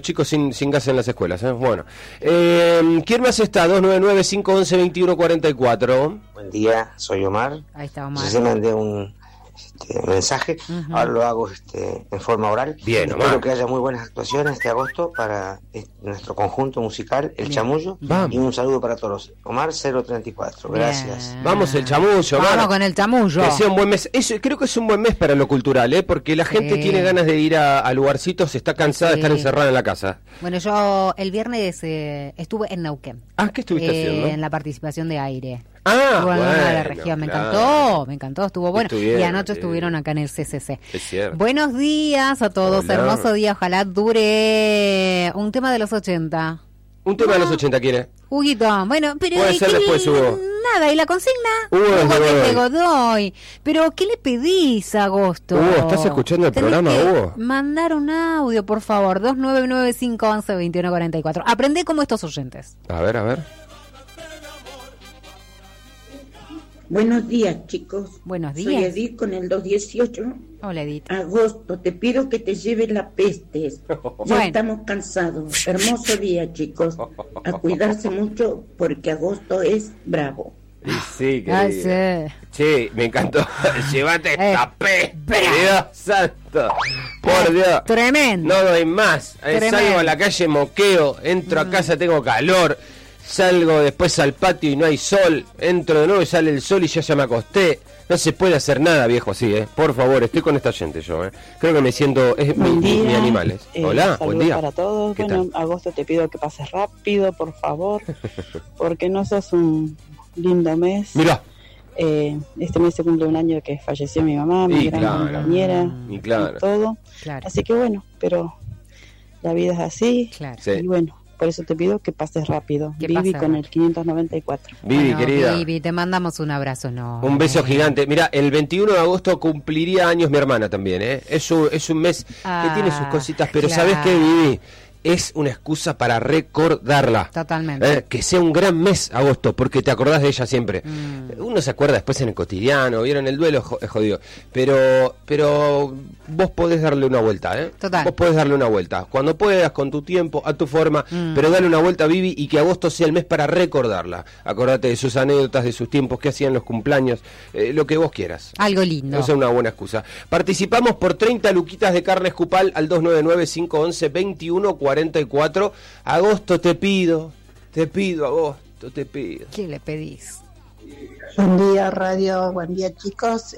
chicos sin gas en las escuelas. Bueno, ¿quién más está? 299-511-2144. Buen día, soy Omar. Ahí está Omar. Yo mandé un mensaje, ahora lo hago en forma oral. Bien, Omar. Espero que haya muy buenas actuaciones este agosto para nuestro conjunto musical, El Chamullo. Vamos. Y un saludo para todos. Omar 034, gracias. Bien. Vamos el chamullo, Omar. Vamos con el chamullo. Que sea un buen mes. Creo que es un buen mes para lo cultural, porque la gente tiene ganas de ir a lugarcitos, está cansada de estar encerrada en la casa. Bueno, yo el viernes estuve en Neuquén. Ah, ¿qué estuviste haciendo? En la participación de Aire. Ah, bueno, bueno, de la región. Me encantó, estuvo bueno. Y anoche estuvieron acá en el CCC. Es cierto. Buenos días a todos, Hola. hermoso día, ojalá dure un tema de los 80. Un tema de los 80, ¿quién es? Huguito, bueno, pero Puede ser después, Hugo. nada, y la consigna, Hugo de Godoy. Pero, ¿qué le pedís, Agosto? Hugo, ¿estás escuchando el Tenés programa, que Hugo? mandar un audio, por favor, 299-511-2144. Aprende como estos oyentes. A ver. Buenos días, chicos. Buenos días. Soy Edith con el 218. Hola, Edith. Agosto, te pido que te lleves la peste. Ya Bueno. estamos cansados. Hermoso día, chicos. A cuidarse mucho porque agosto es bravo. Sí, Ah, querida. sí. Sí, me encantó. Llévate esta peste, Dios santo. Por Dios. Tremendo. No doy más. Tremendo. Salgo a la calle, moqueo. Entro a casa, tengo calor. Salgo después al patio y no hay sol. Entro de nuevo y sale el sol y ya me acosté. No se puede hacer nada, viejo, así, Por favor, estoy con esta gente yo, Creo que me siento... Es mi animales. Hola, buen día. Para todos. ¿Qué Bueno, tal? Agosto, te pido que pases rápido, por favor, porque no sos un lindo mes. Mirá. Este mes se cumple un año que falleció mi mamá, mi Y gran claro. compañera, Y claro. y todo. Claro. Así que bueno, pero la vida es así. Claro. Sí. Y bueno, por eso te pido que pases rápido. Que Vivi pase con rápido. el 594. Vivi, Bueno, querida. Vivi, te mandamos un abrazo, no. Un beso gigante. Mira, el 21 de agosto cumpliría años mi hermana también, Es un mes que tiene sus cositas, pero claro. ¿sabes qué, Vivi? Es una excusa para recordarla. Totalmente. Que sea un gran mes agosto, porque te acordás de ella siempre. Uno se acuerda después en el cotidiano, vieron el duelo, es jodido. Pero vos podés darle una vuelta, Total. Vos podés darle una vuelta. Cuando puedas, con tu tiempo, a tu forma, pero dale una vuelta, Vivi, y que agosto sea el mes para recordarla. Acordate de sus anécdotas, de sus tiempos, qué hacían los cumpleaños, lo que vos quieras. Algo lindo. Esa es una buena excusa. Participamos por 30 luquitas de carne escupal al 299-511-2144. Agosto, te pido, Agosto, te pido. ¿Qué le pedís? Buen día, radio, buen día, chicos.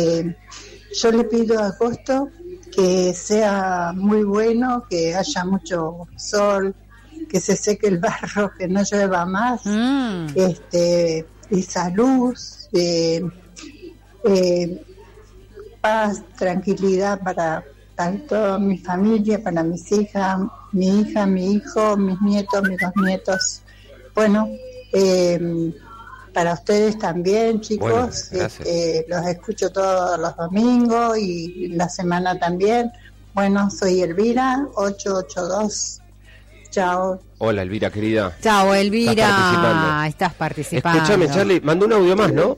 Yo le pido a Agosto que sea muy bueno, que haya mucho sol, que se seque el barro, que no llueva más, y salud, paz, tranquilidad para tanto mi familia, para mis hijas, mi hija, mi hijo, mis nietos, mis dos nietos. Bueno, para ustedes también, chicos. Bueno, gracias. Los escucho todos los domingos y la semana también. Bueno, soy Elvira, 882. Chao. Hola, Elvira, querida. Chao, Elvira. Estás Estás participando. Escúchame, Charlie, mandó un audio más, ¿no?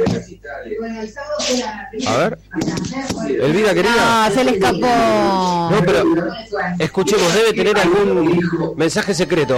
A ver. Elvira, querida. Ah, se le escapó. No, pero escuchemos, debe tener algún mensaje secreto.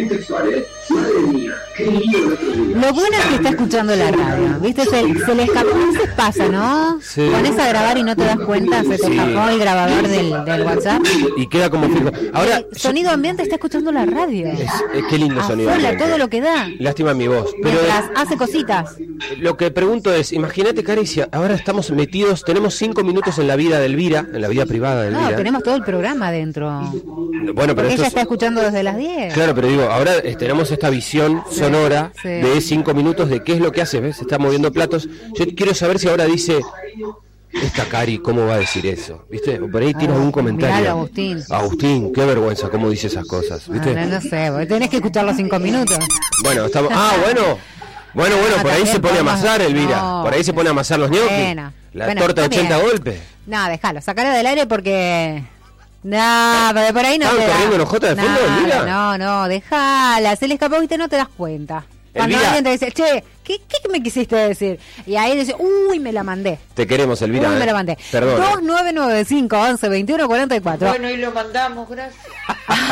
Lo bueno es que está escuchando la radio, ¿viste? Se le escapó, a veces pasa, ¿no? Sí. Pones a grabar y no te das cuenta, se te Sí. escapó el grabador del WhatsApp. Y queda como fijo. Ahora, El sonido ambiente está escuchando la radio. qué lindo sonido. Afuera, ambiente. todo lo que da. Lástima mi voz. Pero Mientras hace cositas. lo que pregunto es, imagínate, Caricia, ahora estamos metidos, tenemos 5 minutos en la vida de Elvira, en la vida privada de No, Elvira. tenemos todo el programa adentro. Bueno, pero Porque esto ella es- está escuchando desde las 10. Claro, pero digo, ahora tenemos esta visión sonora sí. de 5 minutos de qué es lo que hace, ¿ves? Está moviendo platos. Yo quiero saber si ahora dice, esta Cari, ¿cómo va a decir eso? ¿Viste? O por ahí tiene algún comentario. miralo, Agustín. Agustín, qué vergüenza cómo dice esas cosas, ¿viste? No sé, vos tenés que escuchar los 5 minutos. Bueno, estamos... Ah, bueno, por ahí también se pone a podemos- amasar, Elvira. No. Por ahí se pone a amasar los ñoquis. Bueno, La bueno, torta de está 80 bien. golpes. No, déjalo, sacalo del aire porque... No, pero por ahí no ¿Estaban te da. corriendo en OJ de fondo, Elvira? No, déjala, se le escapó, viste, no te das cuenta. Cuando Elvira. alguien te dice, che, ¿qué me quisiste decir? Y ahí dice, uy, me la mandé. Te queremos, Elvira. Uy, me la mandé. Perdón. 2995 11 21 44. Bueno, y lo mandamos, gracias.